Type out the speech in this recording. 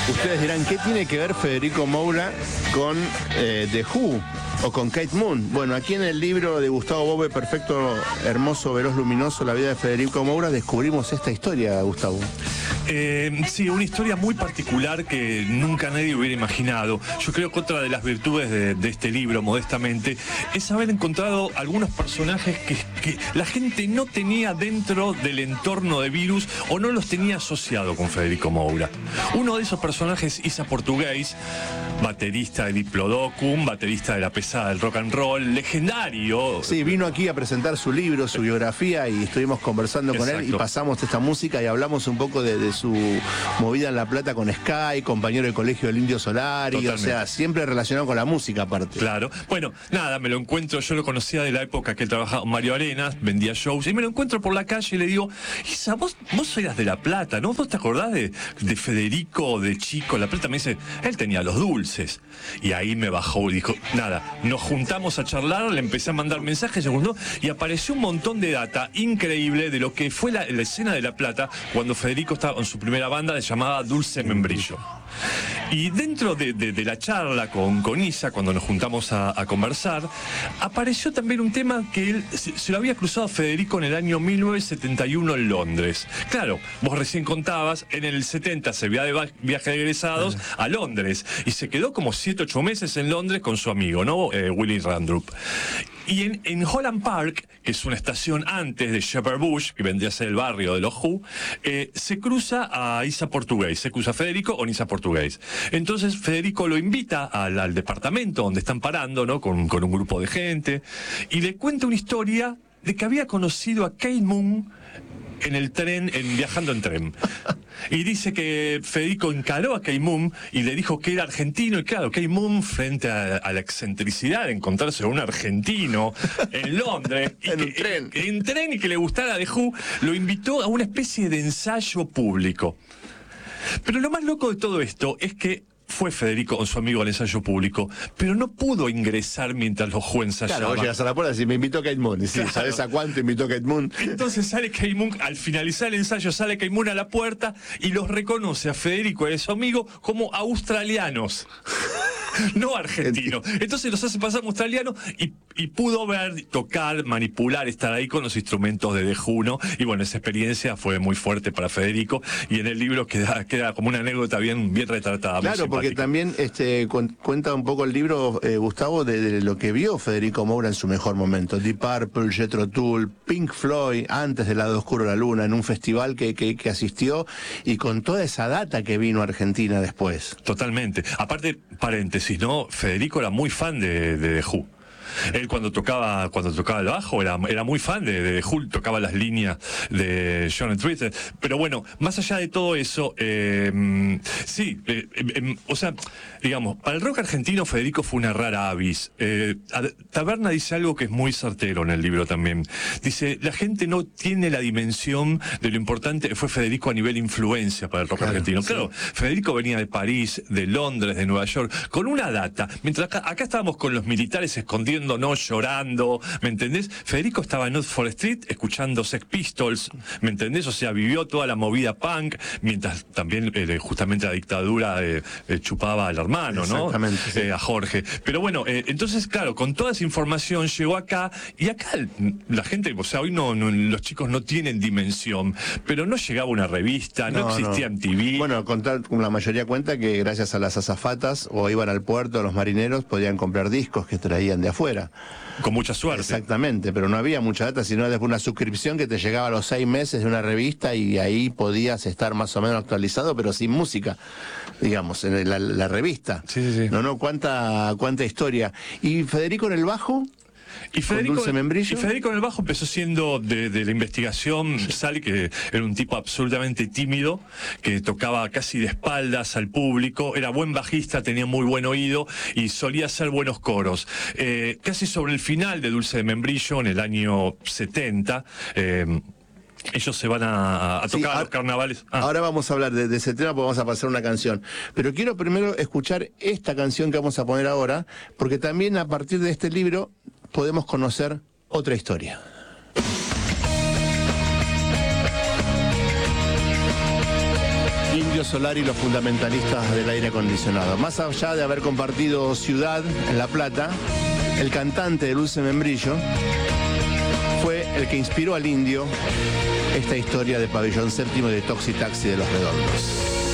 Ustedes dirán, ¿qué tiene que ver Federico Moura con The Who o con Kate Moon? Bueno, aquí en el libro de Gustavo Bove, Perfecto, Hermoso, Veloz, Luminoso, la vida de Federico Moura, descubrimos esta historia, Gustavo. Sí, una historia muy particular que nunca nadie hubiera imaginado. Yo creo que otra de las virtudes de este libro, modestamente, es haber encontrado algunos personajes que la gente no tenía dentro del entorno de Virus o no los tenía asociado con Federico Moura. Uno de esos personajes, Isa Portugués, baterista de Diplodocus, baterista de La Pesada del Rock and Roll, legendario. Sí, vino aquí a presentar su libro, su biografía, y estuvimos conversando con él y pasamos esta música y hablamos un poco de su movida en La Plata con Sky, compañero del colegio del Indio Solari. Totalmente. O sea, siempre relacionado con la música aparte. Claro. Bueno, nada, me lo encuentro, yo lo conocía de la época que él trabajaba en Mario Arenas, vendía shows, y me lo encuentro por la calle y le digo, Isa, vos eras de La Plata, ¿no? ¿Vos te acordás de Federico, de chico? La Plata. Me dice, él tenía los dulces. Y ahí me bajó y dijo, nada, nos juntamos a charlar, le empecé a mandar mensajes, y apareció un montón de data increíble de lo que fue la escena de La Plata cuando Federico estaba en su primera banda llamada Dulce Membrillo. Y dentro de la charla con Isa, cuando nos juntamos a conversar, apareció también un tema que él se lo había cruzado Federico en el año 1971 en Londres. Claro, vos recién contabas, en el 70 se vía de viaje de egresados a Londres, y se quedó como 7, 8 meses en Londres con su amigo, ¿no? Willy Randrup. Y en Holland Park, que es una estación antes de Shepherd Bush, que vendría a ser el barrio de los Who, se cruza a Isa Portugués, se cruza Federico con Isa Portugués. Entonces Federico lo invita al departamento donde están parando, ¿no? Con un grupo de gente, y le cuenta una historia de que había conocido a Kate Moon en el tren, viajando en tren. Y dice que Federico encaró a Kate Moon y le dijo que era argentino, y claro, Kate Moon, frente a la excentricidad de encontrarse con un argentino en Londres, en tren, y que le gustara The Who, lo invitó a una especie de ensayo público. Pero lo más loco de todo esto es que fue Federico con su amigo al ensayo público, pero no pudo ingresar mientras los Who ensayaban. Claro, vos llegas a la puerta y decís, me invitó Kate Moon. Y sí, claro. ¿Sabés a cuánto invitó Kate Moon? Entonces sale Kate Moon, al finalizar el ensayo sale Kate Moon a la puerta y los reconoce a Federico y a su amigo como australianos. No argentinos. Entonces los hace pasar como australianos y pudo ver, tocar, manipular, estar ahí con los instrumentos de The Who, ¿no? Y bueno, esa experiencia fue muy fuerte para Federico, y en el libro queda como una anécdota bien retratada. Claro, porque también cuenta un poco el libro, Gustavo, de lo que vio Federico Moura en su mejor momento. Deep Purple, Jethro Tull, Pink Floyd, antes del Lado Oscuro de la Luna, en un festival que asistió, y con toda esa data que vino a Argentina después. Totalmente. Aparte, paréntesis, ¿no? Federico era muy fan de The Who. Él cuando tocaba el bajo era muy fan de The Who, tocaba las líneas de John Twitter. Pero bueno, más allá de todo eso, sí, o sea, digamos, para el rock argentino Federico fue una rara avis. Taberna dice algo que es muy certero en el libro también. Dice, la gente no tiene la dimensión de lo importante que fue Federico a nivel influencia para el rock argentino. Sí. Claro, Federico venía de París, de Londres, de Nueva York, con una data. Mientras acá estábamos con los militares escondiendo, no llorando, ¿me entendés? Federico estaba en Oxford Street escuchando Sex Pistols, ¿me entendés? O sea, vivió toda la movida punk, mientras también justamente la dictadura chupaba al hermano, ¿no? Sí. A Jorge. Pero bueno, entonces, claro, con toda esa información llegó acá, y acá la gente, o sea, hoy los chicos no tienen dimensión, pero no llegaba una revista, no existía MTV. Bueno, con la mayoría cuenta que gracias a las azafatas, o iban al puerto, los marineros podían comprar discos que traían de afuera. Con mucha suerte. Exactamente, pero no había mucha data, sino después una suscripción que te llegaba a los 6 meses de una revista, y ahí podías estar más o menos actualizado, pero sin música, digamos, en la revista. Sí. No, cuánta historia. ¿Y Federico en el bajo? Y Federico en el bajo empezó siendo de la investigación, sale que era un tipo absolutamente tímido, que tocaba casi de espaldas al público, era buen bajista, tenía muy buen oído y solía hacer buenos coros. Casi sobre el final de Dulce de Membrillo, en el año 70, ellos se van a tocar a los carnavales. Ahora vamos a hablar de ese tema, porque vamos a pasar una canción. Pero quiero primero escuchar esta canción que vamos a poner ahora, porque también a partir de este libro podemos conocer otra historia. Indio Solari y los fundamentalistas del aire acondicionado. Más allá de haber compartido ciudad en La Plata, el cantante de Dulce Membrillo fue el que inspiró al Indio esta historia de Pabellón Séptimo y de Toxi Taxi de Los Redondos.